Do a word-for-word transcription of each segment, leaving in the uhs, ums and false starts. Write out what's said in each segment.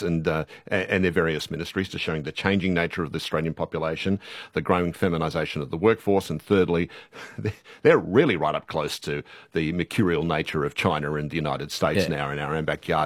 and uh, and their various ministries to showing the changing nature of the Australian population, the growing feminisation of the workforce, and thirdly, they're really right up close to the mercurial nature of China and the United States yeah. now in our own backyard.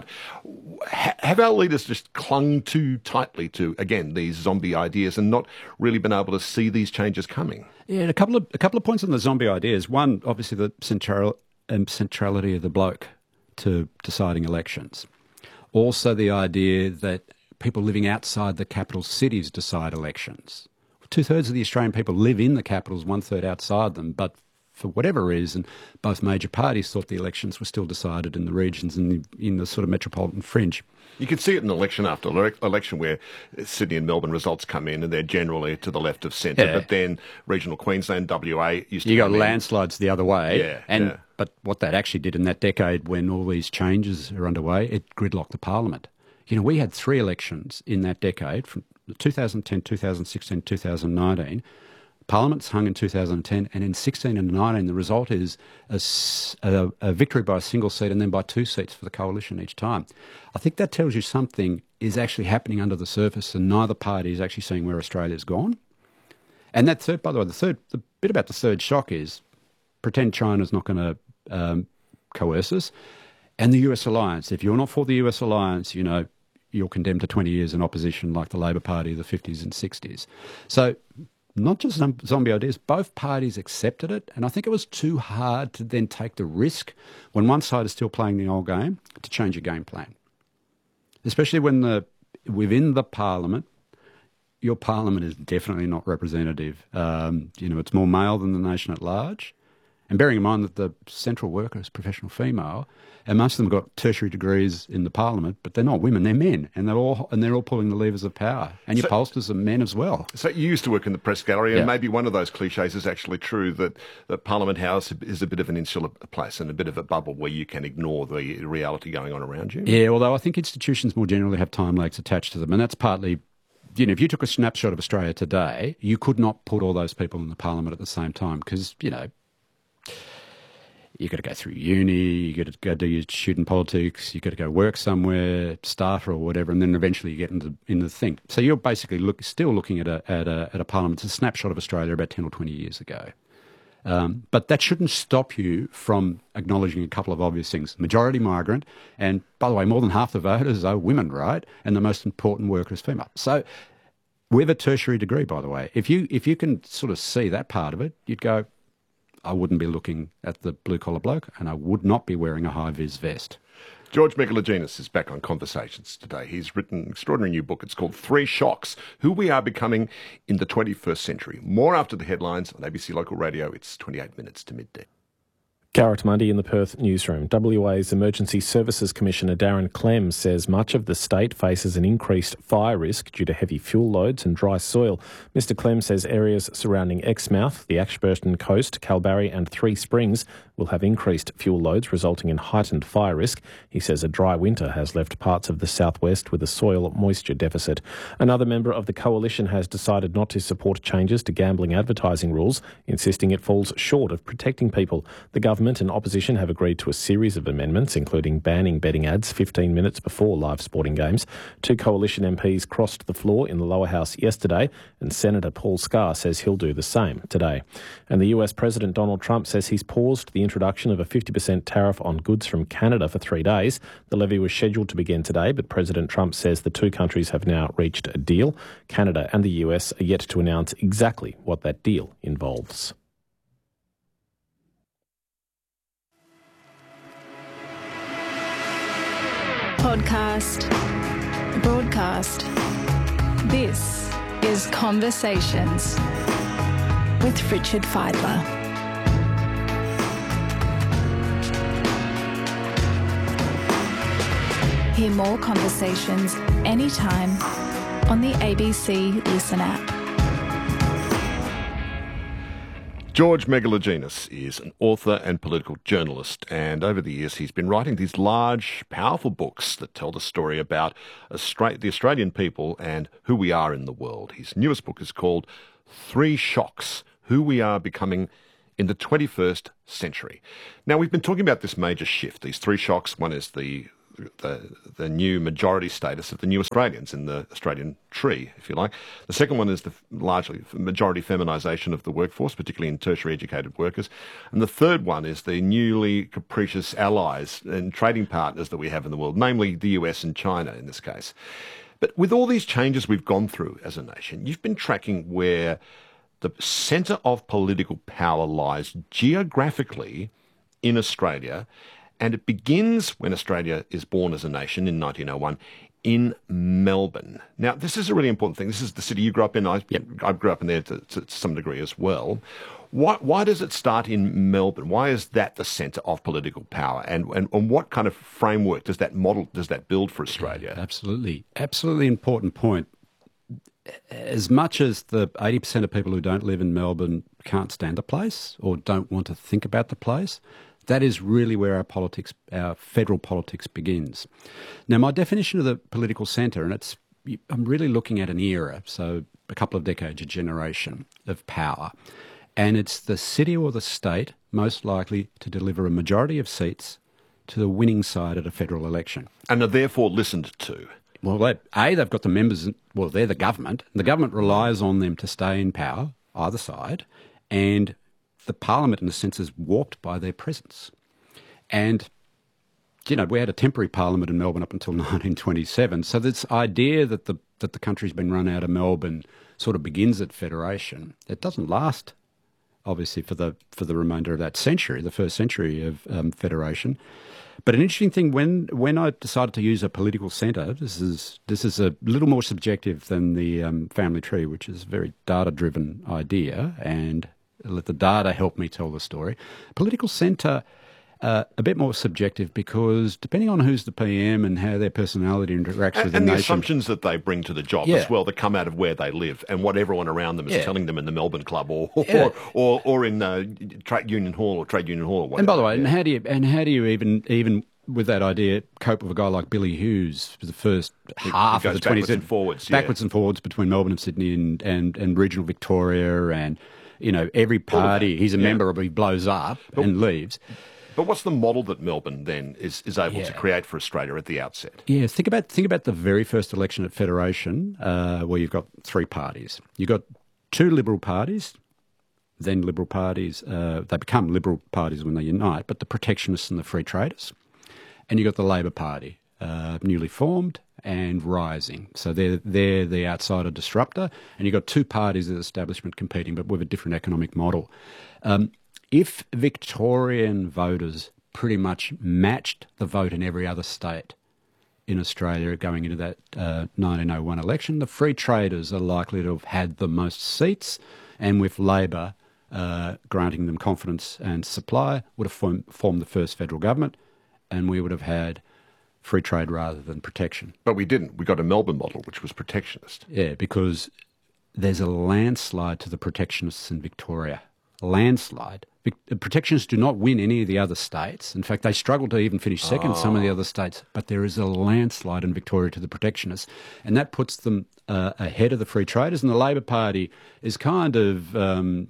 Have our leaders just clung too tightly to, again, these zombie ideas and not really been able to see these changes coming? Yeah, a couple of a couple of points on the zombie ideas. One, obviously, the central, um, centrality of the bloke to deciding elections. Also, the idea that people living outside the capital cities decide elections. Two-thirds of the Australian people live in the capitals, one-third outside them, but for whatever reason, both major parties thought the elections were still decided in the regions and in, in the sort of metropolitan fringe. You can see it in election after election where Sydney and Melbourne results come in and they're generally to the left of centre. Yeah. But then regional Queensland, W A used to You got in. landslides the other way. Yeah, and yeah. But what that actually did in that decade when all these changes are underway, it gridlocked the parliament. You know, we had three elections in that decade, from two thousand ten, two thousand sixteen, two thousand nineteen. Parliament's hung in two thousand ten, and in sixteen and nineteen, the result is a, a, a victory by a single seat and then by two seats for the coalition each time. I think that tells you something is actually happening under the surface, and neither party is actually seeing where Australia's gone. And that third, by the way, the third, the bit about the third shock is pretend China's not going to um, coerce us, and the U S alliance. If you're not for the U S alliance, you know, you're condemned to twenty years in opposition, like the Labor Party of the fifties and sixties. So. Not just zombie ideas, both parties accepted it, and I think it was too hard to then take the risk when one side is still playing the old game to change a game plan. Especially when the within the parliament, your parliament is definitely not representative. Um, you know, it's more male than the nation at large. And bearing in mind that the central worker is professional female, and most of them have got tertiary degrees in the parliament, but they're not women, they're men, and they're all and they're all pulling the levers of power. And your so, pollsters are men as well. So you used to work in the press gallery, and yeah. maybe one of those cliches is actually true, that, that Parliament House is a bit of an insular place and a bit of a bubble where you can ignore the reality going on around you. Yeah, although I think institutions more generally have time lags attached to them, and that's partly... You know, if you took a snapshot of Australia today, you could not put all those people in the parliament at the same time because, you know, you've got to go through uni, you've got to go do your student politics, you've got to go work somewhere, starter or whatever, and then eventually you get into, into the thing. So you're basically look, still looking at a, at, a, at a parliament. It's a snapshot of Australia about ten or twenty years ago. Um, but that shouldn't stop you from acknowledging a couple of obvious things. Majority migrant, and by the way, more than half the voters are women, right? And the most important worker is female. So with a tertiary degree, by the way, if you if you can sort of see that part of it, you'd go, I wouldn't be looking at the blue-collar bloke, and I would not be wearing a high-vis vest. George Megalogenis is back on Conversations today. He's written an extraordinary new book. It's called Three Shocks, Who We Are Becoming in the twenty-first Century. More after the headlines on A B C Local Radio. It's twenty-eight minutes to midday. Garrett Mundy in the Perth newsroom. W A's Emergency Services Commissioner Darren Clem says much of the state faces an increased fire risk due to heavy fuel loads and dry soil. Mister Clem says areas surrounding Exmouth, the Ashburton Coast, Kalbarri and Three Springs will have increased fuel loads, resulting in heightened fire risk. He says a dry winter has left parts of the southwest with a soil moisture deficit. Another member of the coalition has decided not to support changes to gambling advertising rules, insisting it falls short of protecting people. The government and opposition have agreed to a series of amendments, including banning betting ads fifteen minutes before live sporting games. Two coalition M Ps crossed the floor in the lower house yesterday, and Senator Paul Scar says he'll do the same today. And the U S President Donald Trump says he's paused the introduction of a fifty percent tariff on goods from Canada for three days. The levy was scheduled to begin today, but President Trump says the two countries have now reached a deal. Canada and the U S are yet to announce exactly what that deal involves. Podcast, broadcast. This is Conversations with Richard Fidler. Hear more conversations anytime on the A B C Listen app. George Megalogenis is an author and political journalist, and over the years he's been writing these large, powerful books that tell the story about Austra- the Australian people and who we are in the world. His newest book is called Three Shocks, Who We Are Becoming in the twenty-first Century. Now, we've been talking about this major shift, these three shocks. One is the the, the new majority status of the new Australians in the Australian tree, if you like. The second one is the largely majority feminisation of the workforce, particularly in tertiary educated workers. And the third one is the newly capricious allies and trading partners that we have in the world, namely the U S and China in this case. But with all these changes we've gone through as a nation, you've been tracking where the centre of political power lies geographically in Australia, and it begins when Australia is born as a nation in nineteen oh one in Melbourne. Now, this is a really important thing. This is the city you grew up in. I, yep. I grew up in there to, to some degree as well. Why, why does it start in Melbourne? Why is that the centre of political power? And, and, and what kind of framework does that model, does that build for Australia? Yeah, absolutely. Absolutely important point. As much as the eighty percent of people who don't live in Melbourne can't stand the place or don't want to think about the place, that is really where our politics, our federal politics begins. Now, my definition of the political centre, and it's, I'm really looking at an era, so a couple of decades, a generation of power, and it's the city or the state most likely to deliver a majority of seats to the winning side at a federal election. And are therefore listened to. Well, they, A, they've got the members, well, they're the government. The government relies on them to stay in power, either side, and the parliament, in a sense, is warped by their presence. And, you know, we had a temporary parliament in Melbourne up until nineteen twenty-seven. So this idea that the that the country's been run out of Melbourne sort of begins at federation. It doesn't last, obviously, for the for the remainder of that century, the first century of um, federation. But an interesting thing, when when I decided to use a political centre, this is this is a little more subjective than the um, family tree, which is a very data-driven idea, and let the data help me tell the story. Political centre, uh, a bit more subjective, because depending on who's the P M and how their personality interacts and, with the and nation. the assumptions that they bring to the job yeah. as well, that come out of where they live and what everyone around them is yeah. telling them in the Melbourne Club or or, Yeah. or, or in uh, Trade Union Hall or Trade Union Hall. Or whatever. And by the way, yeah. and how do you and how do you even even with that idea cope with a guy like Billy Hughes for the first It- half it of the goes backwards twentieth and forwards, yeah. backwards and forwards between Melbourne and Sydney and, and, and regional Victoria, and you know every party he's a yeah. member of, he blows up and leaves. But what's the model that Melbourne then is, is able Yeah. to create for Australia at the outset? Yeah, think about think about the very first election at Federation, uh, where you've got three parties. You've got two Liberal parties, then Liberal parties. Uh, they become Liberal parties when they unite, but the Protectionists and the Free Traders. And you've got the Labor Party, uh, newly formed and rising. So they're, they're the outsider disruptor. And you've got two parties of the establishment competing, but with a different economic model. Um, if Victorian voters pretty much matched the vote in every other state in Australia going into that uh, nineteen oh one election, the Free Traders are likely to have had the most seats, and with Labor uh, granting them confidence and supply, would have form, formed the first federal government, and we would have had free trade rather than protection. But we didn't. We got a Melbourne model, which was protectionist. Yeah, because there's a landslide to the protectionists in Victoria. Landslide. The protectionists do not win any of the other states. In fact, they struggle to even finish second in some of the other states. But there is a landslide in Victoria to the protectionists, and that puts them uh, ahead of the Free Traders. And the Labor Party is kind of, um,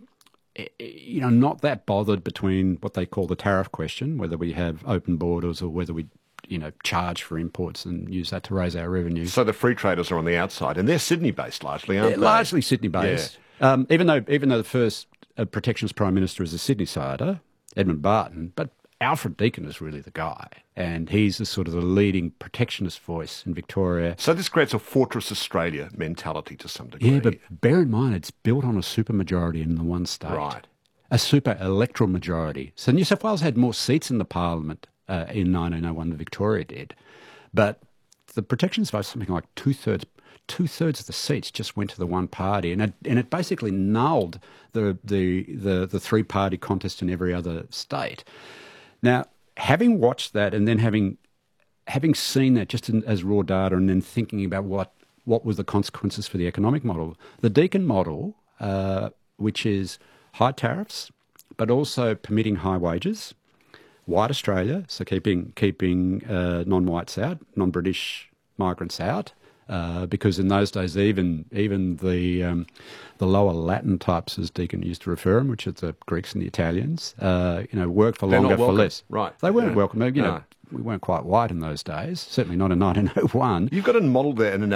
you know, not that bothered between what they call the tariff question, whether we have open borders or whether we, you know, charge for imports and use that to raise our revenue. So the Free Traders are on the outside, and they're Sydney-based largely, aren't Yeah, they? largely Sydney-based. Yeah. Um, even though even though the first uh, protectionist Prime Minister is a Sydney-sider, Edmund Barton, but Alfred Deakin is really the guy, and he's the sort of the leading protectionist voice in Victoria. So this creates a Fortress Australia mentality to some degree. Yeah, but bear in mind it's built on a supermajority in the one state. Right. A super electoral majority. So New South Wales had more seats in the parliament uh, in nineteen oh one than Victoria did, but the protectionist vote, something like two-thirds Two-thirds of the seats just went to the one party, and it, and it basically nulled the, the, the, the three-party contest in every other state. Now, having watched that and then having having seen that just in, as raw data, and then thinking about what, what were the consequences for the economic model, the Deakin model, uh, which is high tariffs, but also permitting high wages, white Australia, so keeping, keeping uh, non-whites out, non-British migrants out, Uh, because in those days, even even the um, the lower Latin types, as Deakin used to refer them, which is the Greeks and the Italians, uh, you know, worked for They're longer not welcome. for less. Right. They weren't Yeah. welcome. You know, No. we weren't quite white in those days. Certainly not in nineteen oh one. You've got a model there and an